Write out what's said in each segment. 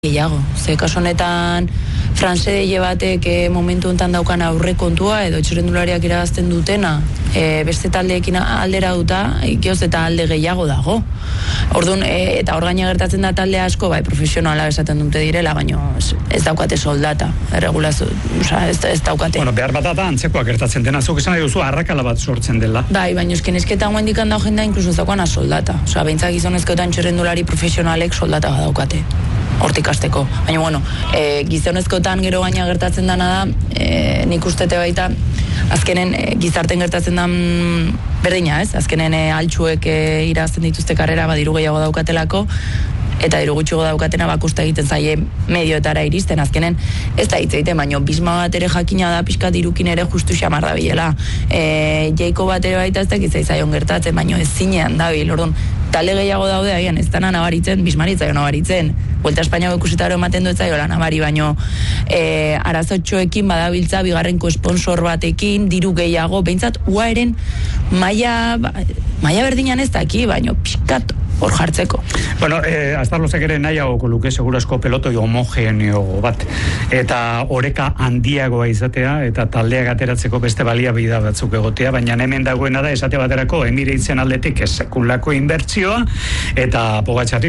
gehiago. Ze kaso honetan Fransedele batek momentu honetan daukan aurrekontua edo txirrendulariak irabazten dutena beste taldeekin aldera duta, geoz eta alde gehiago dago. Orduan, eta hor gaina gertatzen da talde asko, bai, profesionala esaten dute direla, baina ez daukate soldata, erregulazio, ez daukate. Bueno, behar bat da antzekoak gertatzen dena, zuk esan nahi duzu arrakala bat sortzen dela. Bai, baina esken esketa guendikan dao jendea inkluso ez daukana soldata. Behintzak gizonezkoetan txirrendulari profesionalek soldata bat daukate. Hortik hasteko. Baina, bueno, gizonezkoetan gero gaina gertatzen dana da, nik ustete baita, azkenen gizarten gertatzen da berdina, ez? Azkenen altxuek irabazten dituzte karrera, diru gehiago daukatelako, eta diru gutxiago daukatena bakusta egiten zaie medioetara iristen, azkenen ez da hitz egiten, baina Bisma bat ere jakina da pixka dirukin ere justu xamar da bilela. Jaiko bat ere baita ez da gitzaion gertatzen, baina ez zinean dabil, orduan, talde gehiago daude agian, ez dana nabaritzen, Bismaritzaio nabaritzen. Vuelta Espainiako ikusitaro ematen dut zaiola nabari, baino arazotxoekin badabiltza bigarrenko esponsor batekin, diru gehiago, behintzat uaeren maila berdinan ez daki, baino pixkat hor jartzeko. Bueno, Astarlozek ere nahiagoko luke segurasko pelotoi homogeneo bat, eta oreka handiagoa izatea, eta taldeak ateratzeko beste baliabide batzuk egotea, baina hemen dagoena da esate baterako Emiratesen aldetik sekulako inbertsioa, eta Pogačarri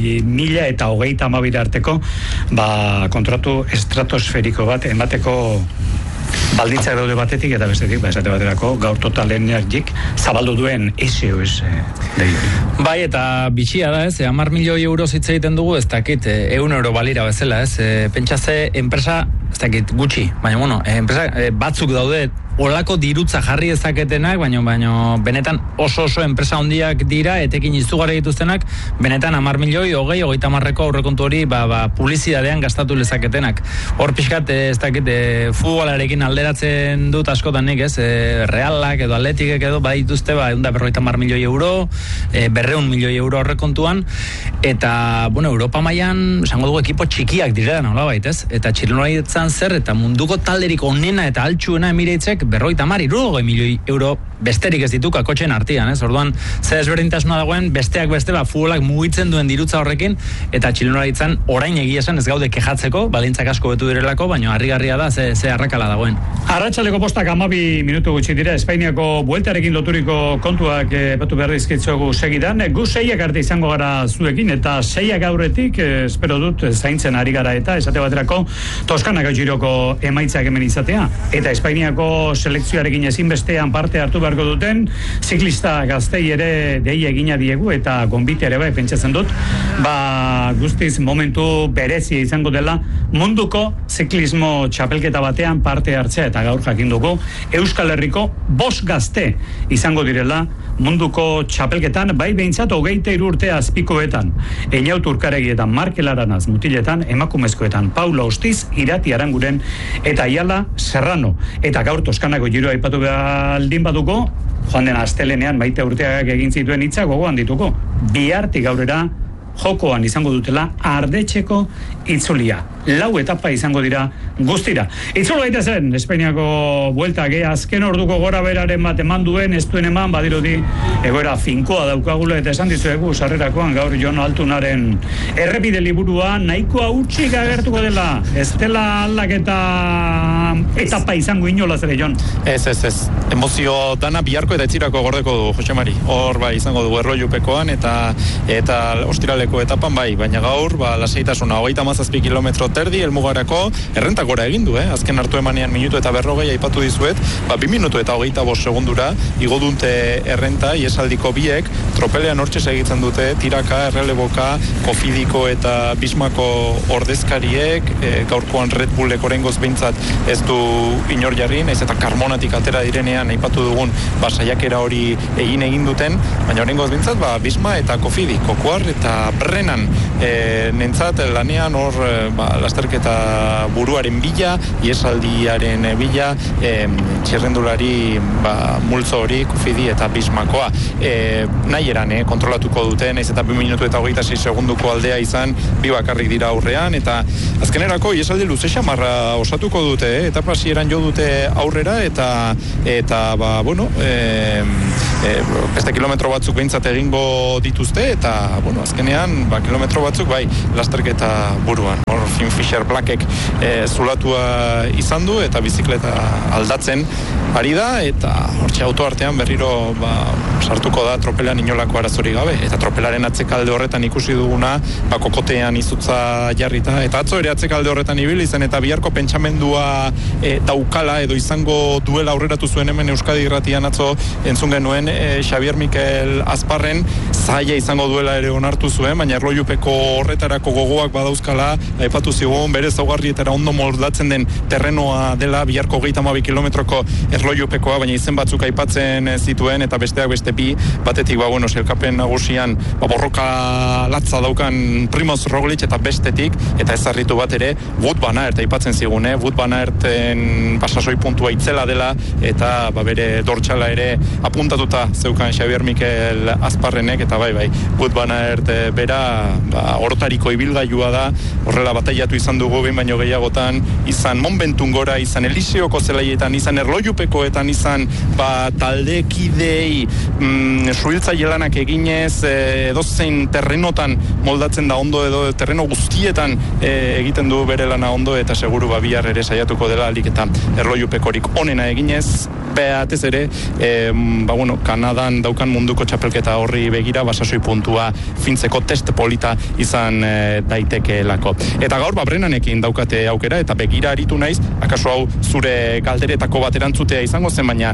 2022 arteko kontratu estratosferiko bat emateko baldintzak daude batetik eta bestetik, esate baterako gaur total energik zabaldu duen SOS deiori. Bai, eta bitxia da, ez? 10 milioi euro hitz egiten dugu, ez dakit, 100 euro balira bezala, ez? Pentsaze, enpresa, ez dakit, gutxi, baina, bueno, enpresa batzuk daude, olako dirutza jarri ezaketenak, baina benetan oso enpresa handiak dira, etekin izugarri dituztenak, benetan 10 milioi, 20-30 aurrekontu hori, publizidadean gastatu lezaketenak. Hor pixkat, ez dakit, futbolarekin alderatzen dut askotan nik, ez? Realak edo atletikek edo, dituzte, 150 milioi euro, 200 milioi euro aurrekontuan, eta, bueno, Europa mailan, esango dugu ekipo txikiak direla, nola bait, ez? Eta txirrendularitzan zer, eta munduko talderik onena eta altxuena Emiratesek 50 milioi euro besterik ez ditu kakotxen artean, ez? Orduan, zer ezberdintasuna dagoen, besteak beste, futbolak mugitzen duen dirutza horrekin, eta txirrendularitzan orain egia esan ez gaude kejatzeko, balintzak asko betu direlako, baina harrigarria da, ze arrakala dagoen. Arratsaleko postak 12 minutu gutxi dira, Espainiako bueltarekin loturiko kontuak batu behar dizkitzuegu segidan, gu 6 arte izango gara zuekin, eta 6 aurretik, espero dut, zaintzen ari gara eta, esate baterako, Toskanako Giroko emaitzak hemen izatea, eta Espainiako selekzioarekin ezinbestean parte hartu beharko duten, ziklista gaztei ere dei egina diegu, eta gonbite ere bai, pentsatzen dut, guztiz momentu berezia izango dela, munduko ziklismo txapelketa batean parte hartzea, eta gaur jakin dugu, Euskal Herriko 5 gazte izango direla munduko txapelketan, bai behintzat 23 urte azpikoetan, Einaut Urkaregietan, Markel Aranaz mutiletan, emakumezkoetan, Paula Ostiz, Irati Aranguren, eta Aiala Serrano. Eta gaur Toskanako Giroa aipatu baldin baduko, joan den astelenean Maite Urteagak egin zituen hitzak gogoan dituko. Bihartik gaurera jokoan izango dutela Ardetxeko itzulia. 4 etapa izango dira guztira. Itzulu gaitezen, Espainiako bueltak, azken orduko gora beraren bat eman duen, ez duen eman, badirudi egoera finkoa daukagula, eta esan dizuegu sarrerakoan gaur Jon Altunaren errepide liburua nahikoa utxik agertuko dela, ez dela aldaketa etapa izango inolaz ere, Jon. Ez. Emozio dana biharko eta etzirako gordeko du, Jose Mari. Hor, izango du erroiupekoan eta ostiraleko etapan, baina gaur, lasaitasuna, 37 kilometro terdi, elmugarako errenta gora egin du, azken hartu emanean minutu eta 40 aipatu dizuet, 2 minutu eta 25 segundura, igo dute errenta, iesaldiko biek, tropelean hortxe segitzen dute, tiraka, erreleboka, Kofidiko eta Bismako ordezkariek, gaurkoan Red Bullek oraingoz behintzat ez du inor jarri, naiz eta Karmonatik atera direnean aipatu dugun saiakera hori egin duten, baina oraingoz behintzat Bisma eta Kofidi, Kokuar eta Brennan nentzat lanean hor lasterketa buruaren bila, iesaldiaren bila, txirrendulari multzo hori, Kufidi eta Bismakoa. Nahi eran, kontrolatuko dute, naiz eta 2 minutu eta 26 segunduko aldea izan, 2 bakarrik dira aurrean, eta azkenerako iesaldi luze xamarra osatuko dute, etapa hasieran jo dute aurrera, eta beste kilometro batzuk behintzat egingo dituzte, eta, azkenean, kilometro batzuk, lasterketa buruan. Hor, Finn Fisher Blackek zulatua izan du, eta bizikleta aldatzen ari da, eta hortxe autoartean berriro sartuko da tropelean inolako arazori gabe, eta tropelaren atzekalde horretan ikusi duguna, kokotean izutza jarrita, eta atzo ere atzekalde horretan ibili zen, eta biharko pentsamendua daukala, edo izango duela aurreratu zuen hemen Euskadi Irratian atzo entzun genuen, Xabier Mikel Azparren zaila izango duela ere onartu zuen, baina erlojupeko horretarako gogoak badauzkala, aipatu zigun, bere zaugarrietara ondo moldatzen den terrenoa dela, biharko 32 kilometroko erlojupekoa, baina izen batzuk aipatzen zituen, eta besteak beste bi, batetik, selkapen nagusian, borroka latza daukan Primoz Roglic, eta bestetik, eta ezarritu bat ere, Wout van Aert aipatzen zigun, Wout van Aerten pasasoi puntua itzela dela, eta bere dortxala ere apuntatuta zeukan Xabier Mikel Azparrenek, eta Wout van Aert bera orotariko ibilgailua da, horrela bataiatu izan dugu behin baino gehiagotan, izan Monbentun gora, izan Eliseoko zelaietan, izan erlojupekoetan, izan taldekidei suhiltzaile lanak eginez, edozein terrenotan moldatzen da ondo, edo terreno guztietan egiten du bere lana ondo, eta seguru bihar ere saiatuko dela alik eta erlojupekorik onena eginez, batez ere, Kanadan daukan munduko txapelketa horri begira, basasoi puntua fintzeko test polita izan daitekeelako. Eta gaur, Brennanekin daukate aukera, eta begira aritu naiz, akaso hau zure galderetako bat erantzutea izango zen, baina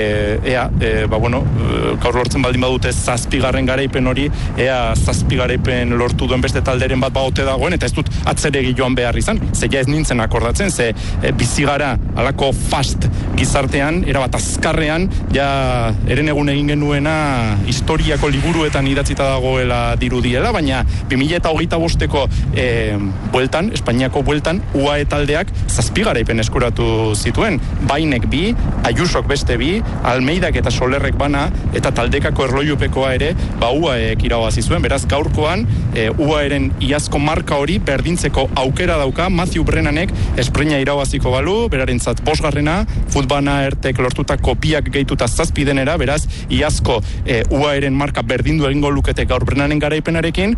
gaur lortzen baldin badute 7. garaipen hori, ea 7. garaipen lortu duen beste talderen bat baote dagoen, eta ez dut atzeregi joan behar izan, ze ja ez nintzen akordatzen, ze bizigara alako fast gizartean, erabat azkarrean, ja eren egun egin genuena historiako liburuetan idatzita dagoela dirudiela, baina 2025ko bueltan, Espainiako bueltan, UAE taldeak 7 garaipen eskuratu zituen, Bainek 2, Ayusok beste 2, Almeidak eta Solerrek bana, eta taldekako erlojupekoa ere, UAEek irabazi zuen, beraz gaurkoan, UAEren iazko marka hori berdintzeko aukera dauka, Matthew Brennanek esprina irabaziko balu, berarentzat 5. Wout van Aertek lortutako 2 gehituta 7 denera, beraz, iazko UAEren marka berdindu egingo lukete gaur Brennanen garaipenarekin,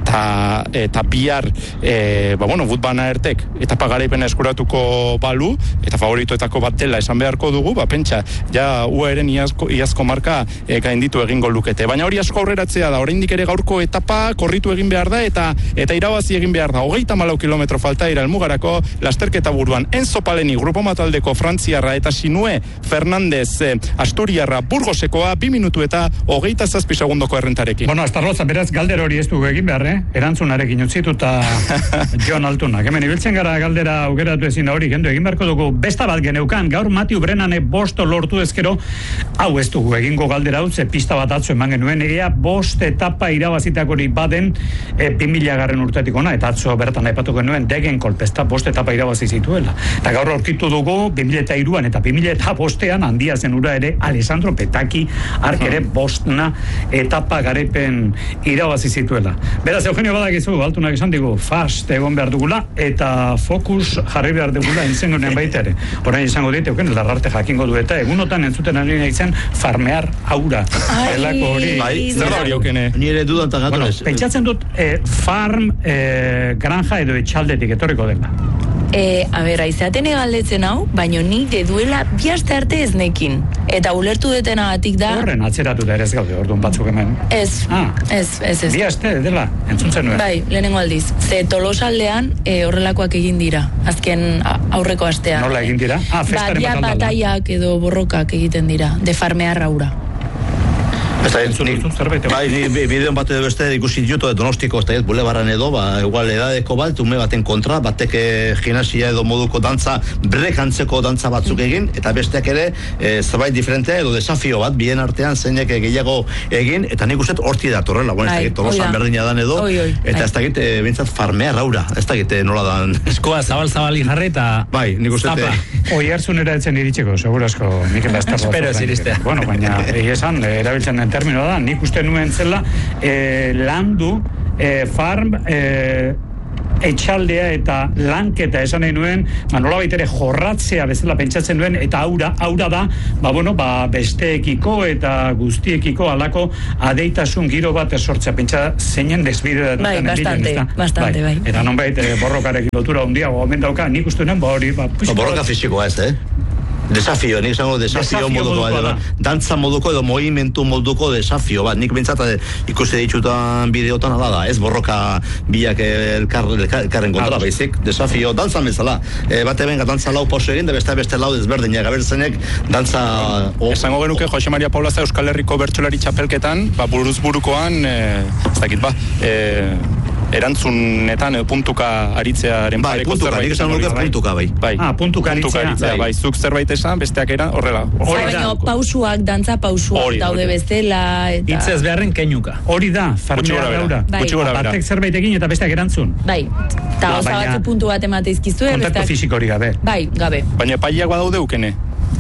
eta bihar Wout van Aertek etapa garaipena eskuratuko balu, eta favoritoetako bat dela esan beharko dugu, pentsa, ja UAEren iazko marka gainditu egingo lukete. Baina hori asko aurreratzea da, oraindik ere gaurko etapa korritu egin behar da, eta irabazi egin behar da. 34 kilometro falta ira helmugarako lasterketa buruan. Enzo Paleni, grupo mataldeko frantziarra, eta Sinue Fernandez Asturiarra Burgosekoa 2 minutu eta 27 segundoko errentarekin. Astarloza, beraz galdera hori ez dugu egin behar, erantzunarekin utzituta Jon Altunak. Hemen ibiltzen gara galdera aukeratu ezin da hori, gendu egin beharko dugu besta bat geneukan, gaur Matthew Brennane 5 lortu ezkero, hau ez dugu egingo galdera hau, ze pista bat atzo eman genuen, ea 5 etapa irabazitakori baden 2000 urtetik ona, eta atzo bertan aipatu genuen Degen kolpesta 5 etapa irabazi zituela. Eta gaur aurkitu dugu 2003an eta 2005an handia zen ura ere Alessandro Petacchi ark ere 5 etapa garaipen irabazi zituela. Beraz, Eugenio badakizu, Altunak esan digu, fast egon behar dugula, eta fokus jarri behar dugula entzengunean baita ere. Horain izango dit, Eugenio Larrarte jakingo du, eta egunotan entzuten ari nahi zen farmear aura. Elako hori. Zer da hori, Eukene? Nire dudan eta gatorez. Pentsatzen dut, farm, granja edo etxaldetik etorriko dela. Aizaten galdetzen hau, baino nik de duela 2 aste arte ez nekin. Eta ulertu detenagatik da... Horren atzeratu da ere ez gaude, orduan batzuk hemen. Ez. 2 aste dela, entzuntzen nuen. Bai, lehenengo aldiz. Ze Tolosaldean horrelakoak egin dira, azken aurreko astean. Nola egin dira? Festaren bat aldala. Bataiak edo borrokak egiten dira, de farmear aura. Bai, bideon bat edo beste ikusi dituto Donostiko bulebarran edo, igual edadeko bat, ume baten kontra, batek gimnasia edo moduko dantza, brekantzeko dantza batzuk egin, eta besteak ere zerbait diferentea edo desafio bat, bien artean zeinek gehiago egin, eta nik uste horti da torrela, ez dakit Tolosan berdina dan edo, eta ez dakit bintzat farmea raura, ez dakit nola dan. Eskoa zabal-zabali jarri eta... Bai, nik uste... Oi hartzunera etzen iritsiko, segurasko, Mikel Bastardo. Espero ez iristea. Bueno, baina esan, erabiltzen den termino da, nik uste nuen zela landu, farm, etxaldea eta lanketa esan nahi nuen, nolabait ere jorratzea bezala pentsatzen nuen, eta aura da, besteekiko eta guztiekiko alako adeitasun giro bat esortzea, pentsa zeinen desbide bai, bastante, bai. Eta nonbait borrokarekin lotura handiago omen dauka, nik uste nuen, borroka fisikoa ez, Desafio, nik esango desafio moduko dantza moduko edo movimentu moduko desafio bat, nik bintzat ikusi ditutan bideotan ala da, ez borroka biak elkarren kontra, baizik, desafio, dantza bezala, bate benga dantza lau poso egin, da beste lau desberdinak, abertzenek dantza... Esango genuke Jose Maria Paulaza Euskal Herriko bertsolari txapelketan, buruz burukoan, ez dakit erantzunetan puntuka aritzearen pareko zerbait. Nik esan nuke puntuka, bai. Puntuka aritzea. Bai, zuk zerbait esan, besteak era, horrela. Baina pausuak, dantza pausuak daude bestela. Hitz ez beharren keinuka. Hori da, farmea gaura. Batek zerbait egin eta besteak erantzun. Bai, eta osa batzu puntu bat emate izkizue. Kontaktu fisiko hori gabe. Bai, gabe. Baina epaileak badaude ukene.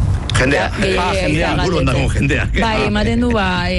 Jendea, guru ondagun jendea. Bai, ematen du,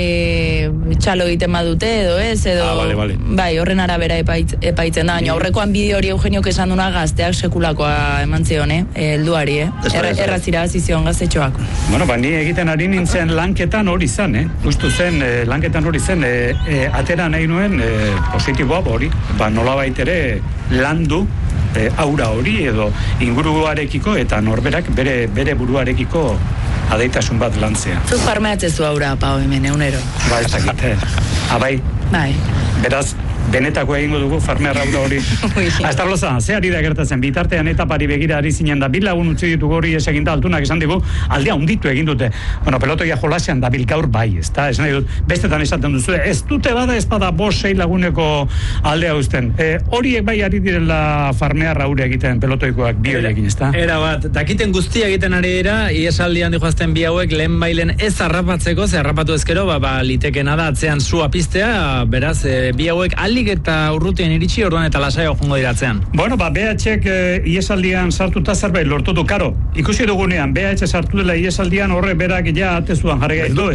txalo egiten badute edo ez, edo... Vale. Bai, horren arabera epaitzen da, baina aurrekoan bideo hori Eugeniok esan duna gazteak sekulakoa eman zion, helduari, errazira zizion gaztetxoak. Bueno, ni egiten ari nintzen lanketan hori zen, Justu zen, lanketan hori zen, atera nahi nuen positiboa hori, nolabait ere landu, aura hori edo inguruarekiko eta norberak bere buruarekiko adeitasun bat lantzea. Zuk farmeatzezu aura, Pau, hemen, eunero. Ba, ez dakit, abai. Bai. Beraz, benetako egingo dugu farmea raura hori. Astarloza, ze ari da gertatzen, bitartean etapari begira ari zinen da, bilagun utzi ditugu hori ez egin da, altunak esan digu, aldea hunditu egin dute. Bueno, pelotoia jolasean da gaur bai, ez da, esan nahi dut, bestetan esaten duzu, ez dute bada ez bada 5-6 laguneko aldea uzten. Horiek bai ari direla farmea raura egiten pelotoikoak bi horiekin, ez da? Era bat, dakiten guztia egiten ari dira, iesaldian dijoazten bi hauek lehen bailen ez harrapatzeko, ze harrapatu ezkero, litekena da atzean sua piztea, beraz, bi hauek alik eta urrutien iritsi orduan eta lasaiago jongo diratzean. Bueno, BHek iesaldian sartuta zerbait lortu du, karo. Ikusi dugunean, BH sartu dela iesaldian horre berak ja atezuan jarri gaitu.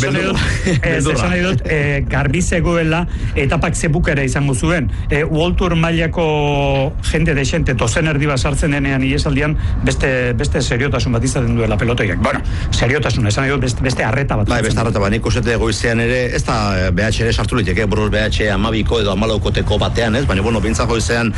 Esan nahi dut, garbi zegoela etapak zebukera izango zuen. World mailako jende desente, dozen erdi bat sartzen denean iesaldian beste seriotasun bat izaten duela pelotoiak. Bueno, seriotasun, esan nahi dut beste arreta bat. Bai, beste arreta bat, nik usete goizean ere, ez da BH ere sartu liteke, buruz BH 12 edo 14ko batean, ez? Baina, bintzako izan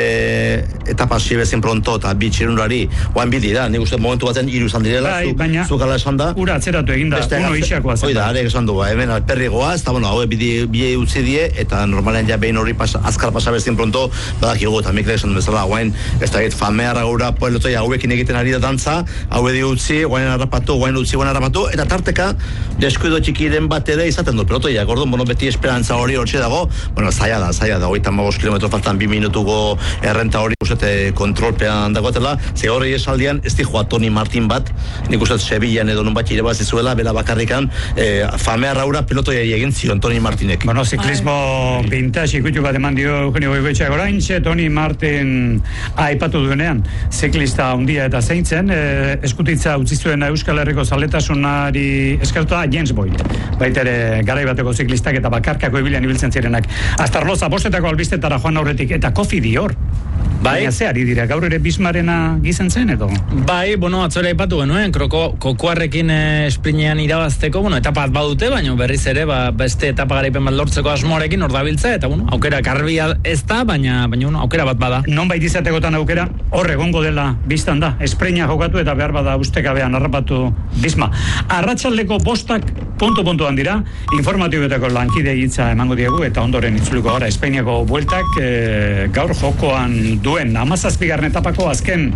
etapa bezin pronto eta bitxirunari oan bidi da, nik uste momentu batzen hiru izan direla, zuk ala esan da. Ura atzeratu egin da, uno isiakoa zen. Oida, arek esan du, hemen alperri goaz, eta hau bide utzi die, eta normalean ja behin hori azkar pasa bezin pronto, badakigu, eta mikle esan bezala, guain, ez da gait, famea gaura poelotoi hauekin egiten ari da dantza, hau edi utzi, guain harrapatu, eta tarteka, deskuido txikiren bat ere izaten du pelotoiak, orduan, beti esperantza hori hortxe dago, zaila da, 35 kilometro faltan 2 minutuko errenta hori usete kontrolpean dagoetela, ze hori esaldian ez di joa Toni Martin bat, nik uste Sevillan edo nun bat irabazi zuela, bela bakarrikan famea raura pilotoia egin zion Toni Martinek. Bueno, ziklismo vintage ikutu bat eman dio Eugenio Goicoetxea oraintxe, Toni Martin aipatu duenean, ziklista handia eta zeintzen, eskutitza utzi zuen Euskal Herriko zaletasunari eskertuta Jens Boyd, baitere garaibateko ziklistak eta bakarkako ibilian ibiltzen zirenak. Astarloza, bostetako albistetara joan aurretik, eta Kofi Dior. Bai, ze ari dira, gaur ere Bismarena gizen zen edo? Bai, atzora aipatu genuen, kokoarrekin esprinean irabazteko, etapa bat badute, baina berriz ere, beste etapa garaipen bat lortzeko asmoarekin hor dabiltza, eta aukera karbia ez da, baina aukera bat bada. Non bait izatekotan aukera, hor egongo dela biztan da, esprina jokatu eta behar bada ustekabean harrapatu Bisma. Arratsaldeko 5 puntuan dira, informatiboetako lankide hitza emango diegu eta ondoren itzuliko gara Espainiako bueltak gaur jokoan duen 17. etapako azken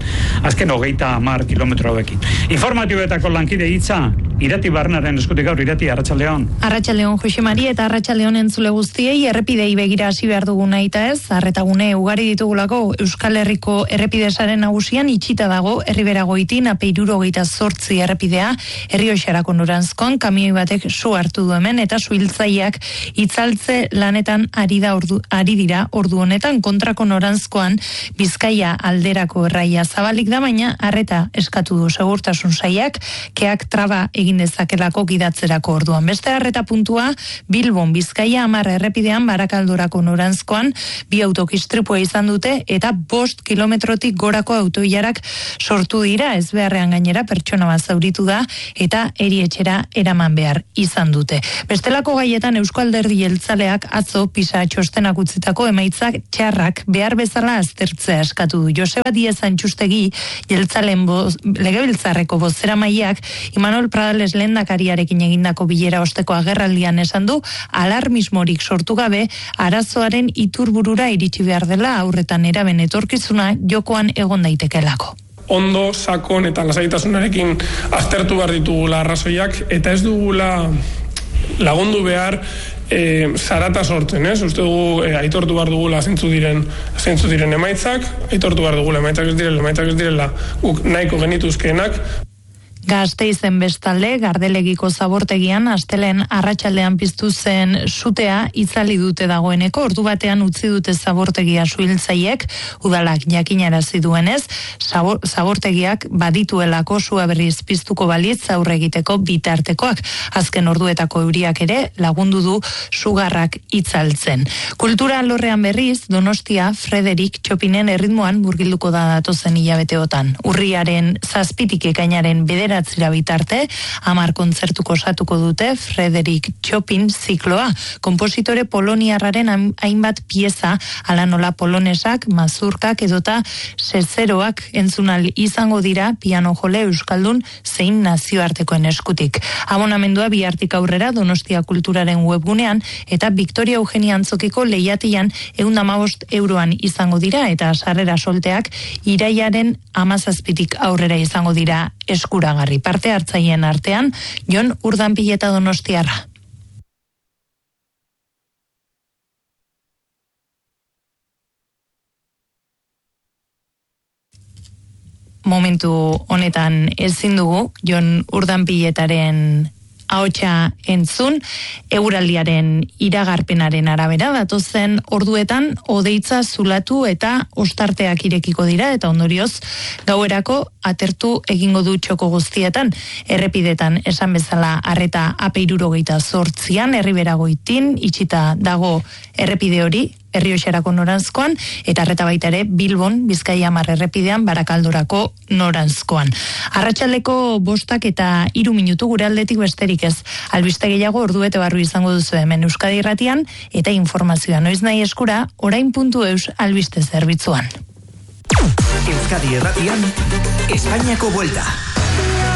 30 kilometro hauekin. Informatiboetako lankide hitza Irati Barnaren eskutik gaur. Irati, Arratsaldeon. Arratsaldeon, Jose Mari, eta Arratsaldeon entzule guztiei. Errepidei begira hasi behar dugu nahi eta ez, arretagune ugari ditugulako Euskal Herriko errepidesaren nagusian itxita dago Erriberagoitin AP68 errepidea Errioxarako noranzkoan kamioi batek su hartu du hemen eta suhiltzaileak itzaltze lanetan ari dira ordu honetan kontrako noranzkoan Bizkaia alderako erraia zabalik da, baina arreta eskatu du segurtasun sailak keak traba egin dezakelako gidatzerako orduan. Beste arreta puntua Bilbon Bizkaia 10 errepidean Barakaldorako noranzkoan 2 autok istripua izan dute eta 5 kilometrotik gorako autoilarak sortu dira, ez beharrean gainera pertsona bat zauritu da eta erietxera eraman behar izan dute. Bestelako gaietan Eusko Alderdi Jeltzaleak atzo PISA txostenak utzitako emaitzak txarrak behar bezala aztertzea eskatu du. Joseba Diez Antxustegi Jeltzalen legebiltzarreko bozeramaileak Imanol Pradales lehendakariarekin egindako bilera osteko agerraldian esan du alarmismorik sortu gabe arazoaren iturburura iritsi behar dela aurretan eraben etorkizuna jokoan egon daitekelako. Ondo, sakon eta lasaitasunarekin aztertu behar ditugula arrazoiak eta ez dugula lagundu behar zarata sortzen, ez? Uste dugu aitortu behar dugula zeintzu diren emaitzak, aitortu behar dugula emaitzak ez direla guk nahiko genituzkeenak. Gasteizen bestalde, Gardelegiko zabortegian astelehen arratsaldean piztu zen sutea itzali dute dagoeneko, ordu batean utzi dute zabortegia suhiltzaileek, udalak jakinarazi duenez, zabortegiak badituelako sua berriz piztuko balitz aurre egiteko bitartekoak. Azken orduetako euriak ere lagundu du sugarrak itzaltzen. Kultura alorrean berriz, Donostia Frederik Chopinen erritmoan murgilduko da datozen hilabeteotan. Urriaren 7 ekainaren 9 bitarte, 10 kontzertuko osatuko dute Frederik Chopin zikloa. Konpositore poloniarraren hainbat pieza, ala nola polonesak, mazurkak edota sezeroak entzunal izango dira piano jole euskaldun zein nazioartekoen eskutik. Abonamendua bihartik aurrera Donostia Kulturaren webgunean eta Victoria Eugenia Antzokiko lehiatian 115 euroan izango dira eta sarrera solteak irailaren 17 aurrera izango dira eskuragarri. Parte hartzaileen artean, Jon Urdanpileta donostiarra. Momentu honetan ezin dugu Jon Urdanpiletaren ahotsa entzun, eguraldiaren iragarpenaren arabera datozen orduetan hodeitza zulatu eta ostarteak irekiko dira eta ondorioz gauerako atertu egingo du txoko guztietan. Errepidetan esan bezala arreta AP68an Erriberagoitin itxita dago errepide hori Errioxarako noranzkoan eta arreta baita ere Bilbon Bizkaia 10 errepidean Barakaldorako noranzkoan. Arratsaldeko 5 eta 3 minutu gure aldetik besterik ez. Albiste gehiago orduete barru izango duzu hemen Euskadi Irratian eta informazioa noiz nahi eskura orain.eus albiste zerbitzuan. Euskadi Irratian Espainiako buelta.